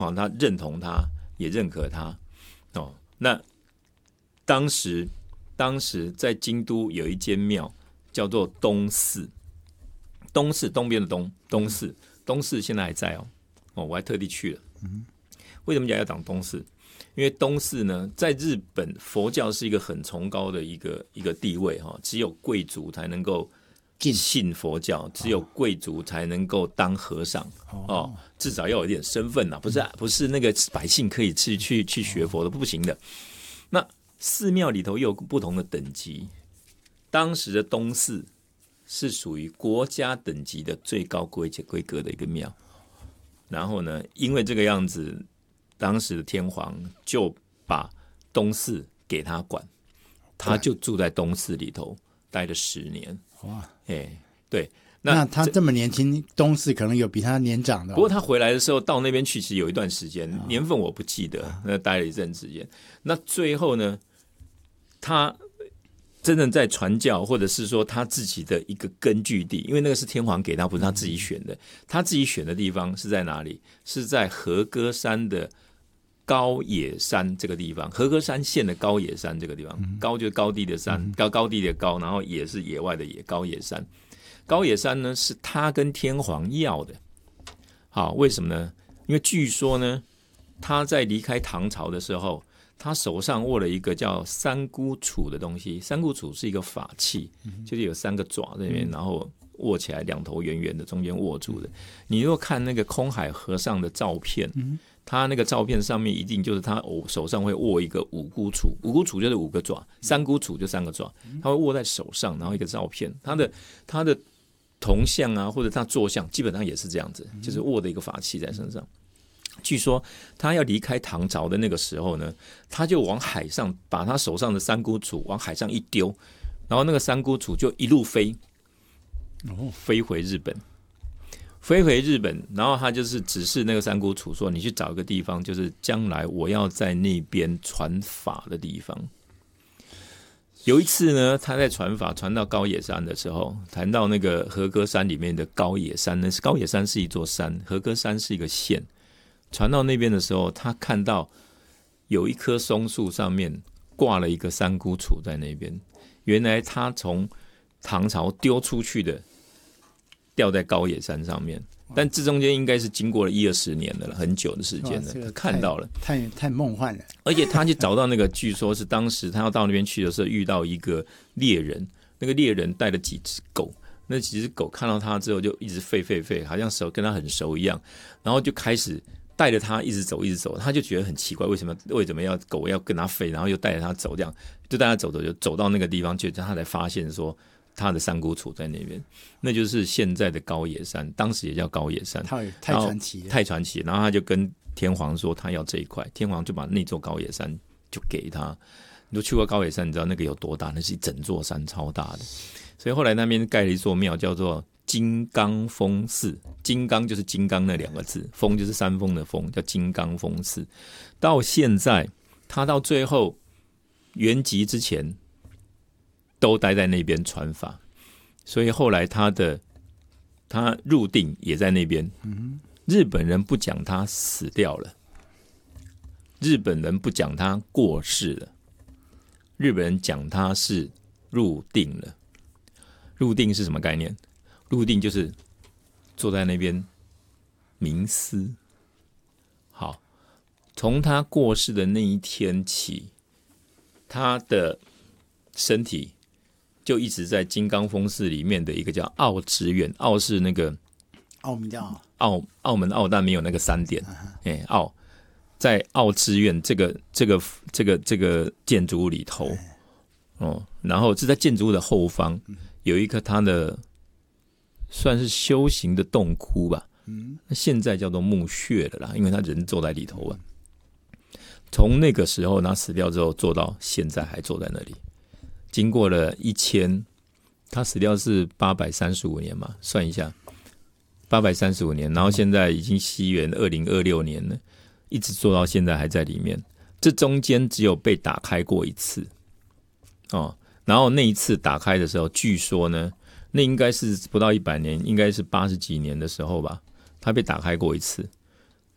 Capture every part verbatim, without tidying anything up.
哦，他认同他，也认可他。哦，那当时当时在京都有一间庙叫做东寺，东寺东边的东东寺，东寺现在还在哦。哦，我还特地去了。嗯，为什么讲要讲东寺？因为东寺呢，在日本佛教是一个很崇高的一个一个地位哈，只有贵族才能够信佛教，只有贵族才能够当和尚哦，至少要有一点身份呐，不是不是那个百姓可以去去去学佛的，不行的。那寺庙里头又有不同的等级，当时的东寺是属于国家等级的最高规规格的一个庙，然后呢，因为这个样子。当时的天皇就把东寺给他管，他就住在东寺里头待了十年。哇，哎，对， 那, 那他这么年轻，东寺可能有比他年长的、哦。 不过他回来的时候到那边去，其实有一段时间，哦、年份我不记得，那待了一阵时间。那最后呢，他真正在传教，或者是说他自己的一个根据地，因为那个是天皇给他，不是他自己选的。他自己选的地方是在哪里？是在和歌山的高野山这个地方，和歌山县的高野山这个地方，嗯、高就是高地的山，嗯、高高地的高，然后野是野外的野，高野山。高野山呢是他跟天皇要的，好，为什么呢？因为据说呢，他在离开唐朝的时候，他手上握了一个叫三姑杵的东西。三姑杵是一个法器，嗯、就是有三个爪在那边，嗯、然后握起来，两头圆圆的，中间握住的。你如果看那个空海和尚的照片。嗯他那个照片上面一定就是他手上会握一个五姑杵，五姑杵就是五个爪，三姑杵就三个爪，他会握在手上，然后一个照片，他的他的铜像啊或者他坐像基本上也是这样子，就是握的一个法器在身上。据说他要离开唐朝的那个时候呢，他就往海上把他手上的三姑杵往海上一丢，然后那个三姑杵就一路飞，飞回日本。飞回日本，然后他就是指示那个三姑杵说：“你去找一个地方，就是将来我要在那边传法的地方。”有一次呢，他在传法传到高野山的时候，谈到那个和歌山里面的高野山呢，高野山是一座山，和歌山是一个县。传到那边的时候，他看到有一棵松树上面挂了一个三姑杵在那边，原来他从唐朝丢出去的。掉在高野山上面，但这中间应该是经过了一二十年的了，很久的时间了。他看到了， 太太梦幻了。 而且他去找到那个，据说是当时他要到那边去的时候，遇到一个猎人，那个猎人带了几只狗，那几只狗看到他之后就一直吠吠吠，好像熟跟他很熟一样，然后就开始带着他一直走，一直走，他就觉得很奇怪，为什么为什么要狗要跟他吠，然后又带着他走，这样就带他走走，就走到那个地方，就他才发现说。他的三姑杵在那边，那就是现在的高野山，当时也叫高野山， 太太传奇了， 太传奇。然后他就跟天皇说他要这一块，天皇就把那座高野山就给他。你都去过高野山，你知道那个有多大？那是一整座山，超大的。所以后来那边盖了一座庙，叫做金刚峰寺。金刚就是金刚那两个字，峰就是山峰的峰，叫金刚峰寺。到现在，他到最后圆寂之前。都待在那边传法，所以后来他的他入定也在那边。嗯、日本人不讲他死掉了，日本人不讲他过世了，日本人讲他是入定了。入定是什么概念？入定就是坐在那边冥思。好，从他过世的那一天起，他的身体。就一直在金刚峰寺里面的一个叫奥之院，奥是那个澳门的澳， 澳澳门澳，但没有那个三点，哎、uh-huh. ，澳在奥之院这个这个这个这个建筑物里头， uh-huh. 哦，然后是在建筑物的后方、uh-huh. 有一个他的算是修行的洞窟吧，嗯、uh-huh. ，现在叫做墓穴了啦，因为他人坐在里头啊。从那个时候他死掉之后，坐到现在还坐在那里。经过了一千，他死掉是八百三十五年嘛，算一下，八百三十五年，然后现在已经西元二零二六年了，一直做到现在还在里面。这中间只有被打开过一次，哦，然后那一次打开的时候，据说呢，那应该是不到一百年，应该是八十几年的时候吧，他被打开过一次。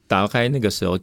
打开那个时候